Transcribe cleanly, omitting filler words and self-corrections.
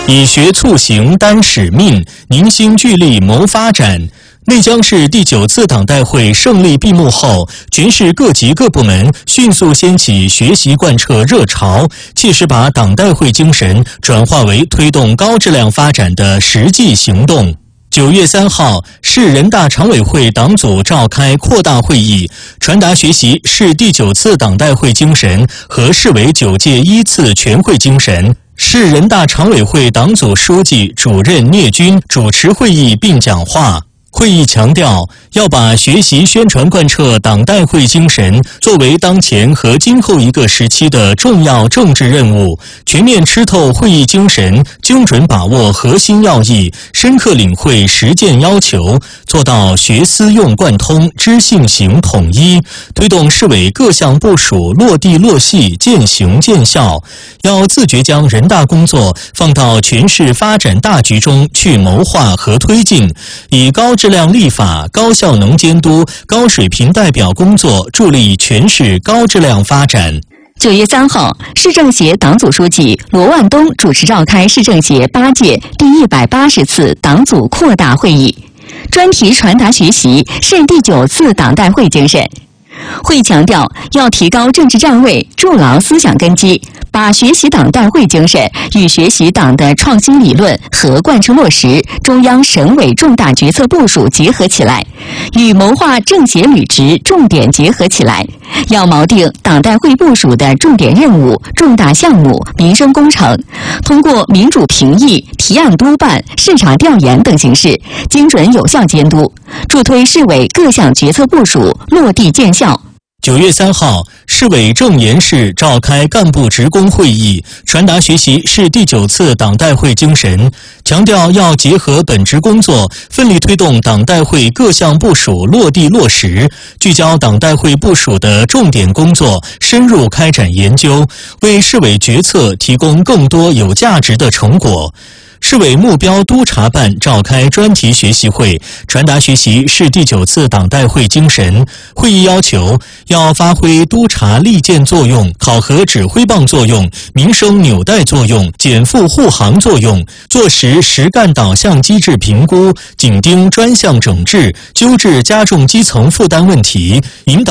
以学促行担使命，凝心聚力谋发展。内江市第9次党代会胜利闭幕后，全市各级各部门迅速掀起学习贯彻热潮，切实把党代会精神转化为推动高质量发展的实际行动。9月3号，市人大常委会党组召开扩大会议，传达学习市第9次党代会精神和市委9届1次全会精神。市人大常委会党组书记、主任聂军主持会议并讲话。会议强调，要把学习宣传贯彻党代会精神作为当前和今后一个时期的重要政治任务，全面吃透会议精神，精准把握核心要义，深刻领会实践要求，做到学思用贯通、知信行统一，推动市委各项部署落地落细、见行见效。要自觉将人大工作放到全市发展大局中去谋划和推进，以高质量立法、高效能监督、高水平代表工作助力全市高质量发展。 9月3号，市政协党组书记罗万东主持召开市政协8届第180次党组扩大会议，专题传达学习市第9次党代会精神。会强调，要提高政治站位，筑牢思想根基，把学习党代会精神与学习党的创新理论和贯彻落实中央省委重大决策部署结合起来，与谋划政协履职重点结合起来。要锚定党代会部署的重点任务、重大项目、民生工程，通过民主评议、提案督办、市场调研等形式，精准有效监督，助推市委各项决策部署落地见效。 9月3号，市委正研室召开干部职工会议，传达学习市第9次党代会精神，强调要结合本职工作，奋力推动党代会各项部署落地落实，聚焦党代会部署的重点工作，深入开展研究，为市委决策提供更多有价值的成果。市委目标督察办召开专题学习会，传达学习市第9次党代会精神。会议要求，要发挥督察利剑作用、考核指挥棒作用、民生纽带作用、减负护航作用，做实实干导向机制评估，紧盯专项整治，纠治加重基层负担问题，引导